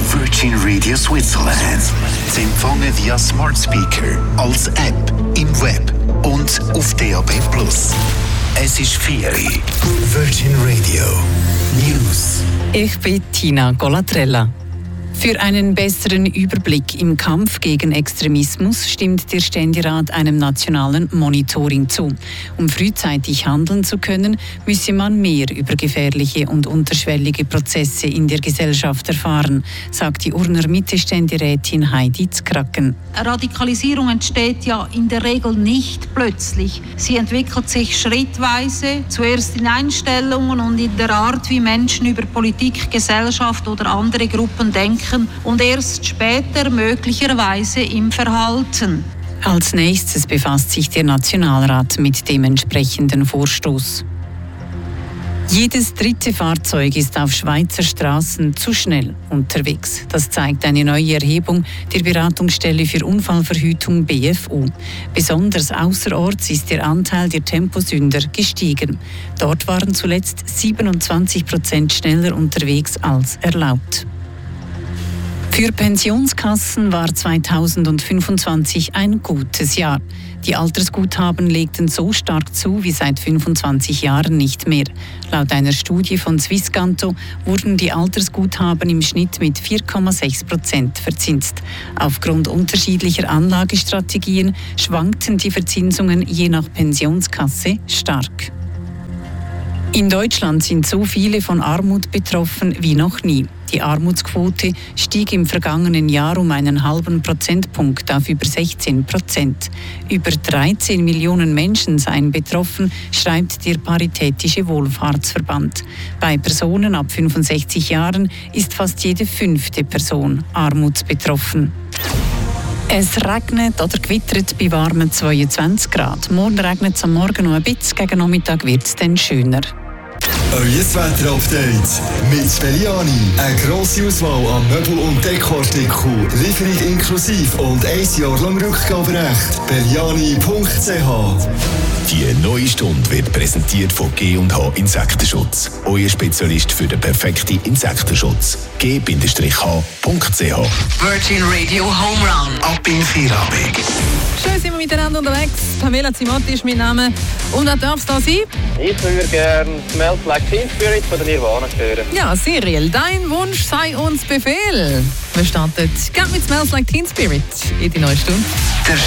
Virgin Radio Switzerland. Zu empfangen via Smart Speaker, als App, im Web und auf DAB+. Es ist 4 Uhr. Virgin Radio News. Ich bin Tina Golatrella. Für einen besseren Überblick im Kampf gegen Extremismus stimmt der Ständerat einem nationalen Monitoring zu. Um frühzeitig handeln zu können, müsse man mehr über gefährliche und unterschwellige Prozesse in der Gesellschaft erfahren, sagt die Urner Mitte-Ständerätin Heidi Zkracken. Radikalisierung entsteht ja in der Regel nicht plötzlich. Sie entwickelt sich schrittweise, zuerst in Einstellungen und in der Art, wie Menschen über Politik, Gesellschaft oder andere Gruppen denken, und erst später möglicherweise im Verhalten. Als nächstes befasst sich der Nationalrat mit dem entsprechenden Vorstoß. Jedes dritte Fahrzeug ist auf Schweizer Straßen zu schnell unterwegs. Das zeigt eine neue Erhebung der Beratungsstelle für Unfallverhütung BFU. Besonders außerorts ist der Anteil der Temposünder gestiegen. Dort waren zuletzt 27% schneller unterwegs als erlaubt. Für Pensionskassen war 2025 ein gutes Jahr. Die Altersguthaben legten so stark zu wie seit 25 Jahren nicht mehr. Laut einer Studie von Swisscanto wurden die Altersguthaben im Schnitt mit 4,6% verzinst. Aufgrund unterschiedlicher Anlagestrategien schwankten die Verzinsungen je nach Pensionskasse stark. In Deutschland sind so viele von Armut betroffen wie noch nie. Die Armutsquote stieg im vergangenen Jahr um einen halben Prozentpunkt auf über 16%. Über 13 Millionen Menschen seien betroffen, schreibt der Paritätische Wohlfahrtsverband. Bei Personen ab 65 Jahren ist fast jede 5. Person armutsbetroffen. Es regnet oder gewittert bei warmen 22 Grad. Morgen regnet es am Morgen noch ein bisschen, gegen Nachmittag wird es dann schöner. Euer Wetter-Update mit Belliani. Eine grosse Auswahl an Möbel- und Dekoartikeln, Lieferung inklusive und 1 Jahr lang Rückgaberecht. Belliani.ch. Die neue Stunde wird präsentiert von G&H Insektenschutz. Euer Spezialist für den perfekten Insektenschutz. G-H.ch. Virgin Radio Home Run. Ab in Feierabend. Schön sind wir miteinander unterwegs. Pamela Zimotti ist mein Name. Und wer darf es da sein? Ich würde gerne Smells Like Teen Spirit von der Nirvana hören. Ja, Cyril, dein Wunsch sei uns Befehl. Wir starten mit Smells Like Teen Spirit in die neue Stunde.